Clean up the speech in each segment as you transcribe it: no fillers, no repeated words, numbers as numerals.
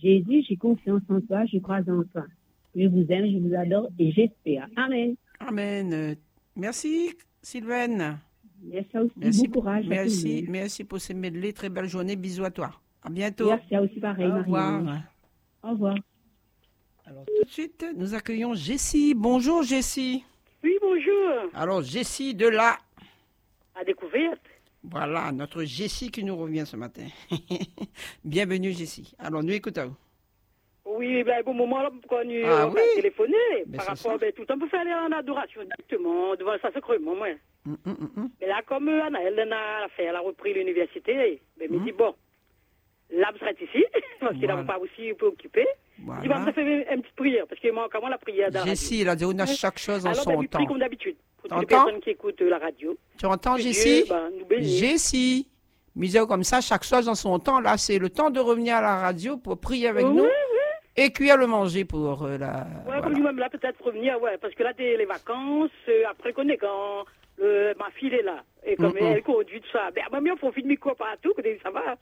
Jésus, j'ai confiance en toi, je crois en toi. Je vous aime, je vous adore et j'espère. Amen. Amen. Merci, Sylvaine. Merci aussi, Merci, bon courage à tout le monde. merci pour ces medley. Très belle journée. Bisous à toi. À bientôt. Merci à aussi pareil, Au revoir. Marie-Ange. Au revoir. Alors, tout de suite, nous accueillons Jessie. Bonjour, Jessie. Oui, bonjour. Alors, Jessie de la... À découverte. Voilà, notre Jessie qui nous revient ce matin. Bienvenue, Jessie. Alors, nous écoutons. Oui, ben, bon moment, là, pourquoi nous oui. téléphoner Ben, par c'est rapport, ben, tout le temps, on peut faire aller en adoration directement, devant ça sacrement, moi. Mais là, comme Anaël elle a repris l'université, ben, me dit, bon, là, vous serez ici, parce qu'il n'a pas aussi préoccupé. Voilà. Il va me faire une petite prière, parce qu'il manque comment la prière dans la radio. Jessie, il a dit, on a chaque chose en son Alors, ben, temps. prie comme d'habitude, pour toutes les T'entends? personnes qui écoutent la radio. Tu entends, Que Jessie? Dieu, ben, nous bénisse. Jessie, misère comme ça, chaque chose en son temps. Là, c'est le temps de revenir à la radio pour prier avec nous et cuire le manger pour la... Ouais, voilà. comme lui-même, là, peut-être revenir, ouais, parce que là, les vacances, après qu'on est quand ma fille est là, et comme elle conduit tout ça, ben, moi, on profite de micro partout, ça va.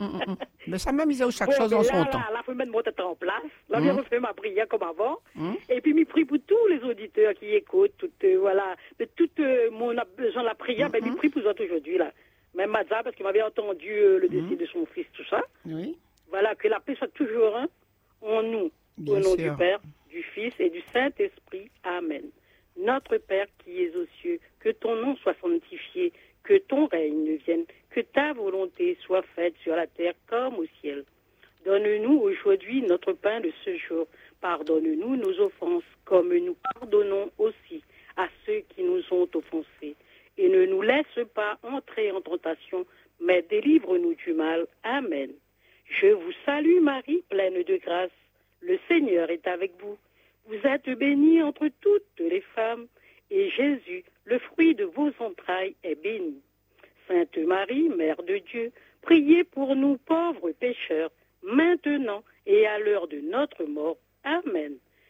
Mais ça m'a mis à chaque Bon, chose ben en là, son temps. Là, faut mettre mon tête en place. Là, je refais ma prière comme avant. Et puis, je prie pour tous les auditeurs qui écoutent, voilà, de tout mon a besoin de la prière, ben, je prie pour eux aujourd'hui, là. Même Mazza, parce qu'il m'avait entendu le décès de son fils, tout ça. Oui. Voilà, que la paix soit toujours en nous. Bien Au nom sûr. du Père, du Fils et du Saint-Esprit. Amen. Notre Père qui es aux cieux, que ton nom soit sanctifié, que ton règne vienne, que ta volonté soit faite sur la terre comme au ciel. Donne-nous aujourd'hui notre pain de ce jour. Pardonne-nous nos offenses, comme nous pardonnons aussi à ceux qui nous ont offensés. Et ne nous laisse pas entrer en tentation, mais délivre-nous du mal. Amen. Je vous salue Marie, pleine de grâce. Le Seigneur est avec vous. Vous êtes bénie entre toutes les femmes, et Jésus, le fruit de vos entrailles, est béni. Sainte Marie, Mère de Dieu, priez pour nous pauvres pécheurs, maintenant et à l'heure de notre mort. Amen.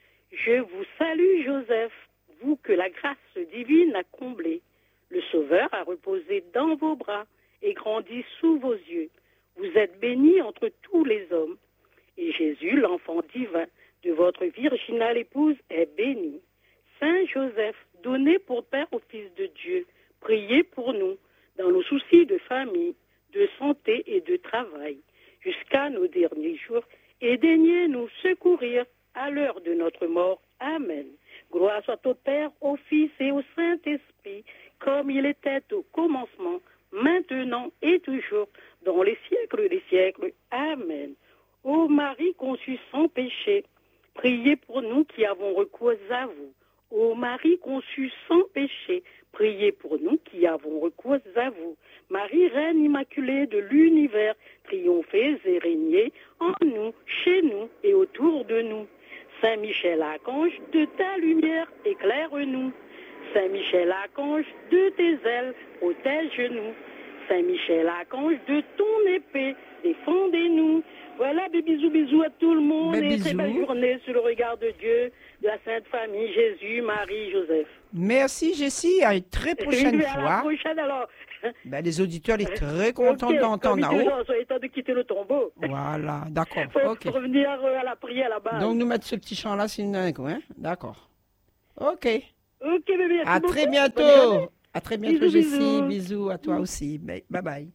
Je vous salue Joseph, vous que la grâce divine a comblé. Le Sauveur a reposé dans vos bras et grandi sous vos yeux. Vous êtes bénie entre tous les hommes. Et Jésus, l'enfant divin de votre virginale épouse, est béni. Saint Joseph, donné pour Père au Fils de Dieu, priez pour nous dans nos soucis de famille, de santé et de travail, jusqu'à nos derniers jours, et daignez nous secourir à l'heure de notre mort. Amen. Gloire soit au Père, au Fils et au Saint-Esprit, comme il était au commencement, maintenant et toujours, dans les siècles des siècles. Amen. Ô Marie conçue sans péché, priez pour nous qui avons recours à vous. Ô Marie conçue sans péché, priez pour nous qui avons recours à vous. Marie, Reine immaculée de l'univers, triomphez et régnez en nous, chez nous et autour de nous. Saint Michel Archange, de ta lumière, éclaire-nous. Saint Michel Archange, de tes ailes, protège-nous. Saint Michel Archange, de ton épée, défendez-nous. Voilà, des bisous à tout le monde et très belle journée sur le regard de Dieu, de la Sainte Famille, Jésus, Marie, Joseph. Merci Jessie, à une très prochaine fois. À la prochaine alors. Ben, les auditeurs sont très contents d'entendre Nao. Il est temps de quitter le tombeau. Voilà, d'accord. Faut Ok. revenir à la prière là-bas. Donc nous mettre ce petit chant là, c'est un coin. D'accord. Ok. Ok bébé. À très bientôt. À très bientôt Jessie. Bisous à toi aussi. Bye bye.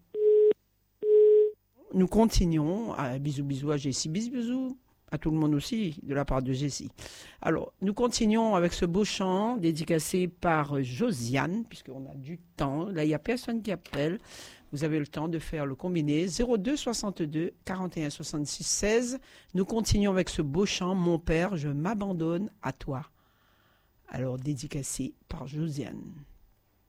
Nous continuons. Bisous à Jessie. Bisous à tout le monde aussi, de la part de Jessie. Alors, nous continuons avec ce beau chant dédicacé par Josiane, puisqu'on a du temps. Là, il n'y a personne qui appelle. Vous avez le temps de faire le combiné 02 62 41 66 16. Nous continuons avec ce beau chant, Mon Père, je m'abandonne à toi. Alors, dédicacé par Josiane.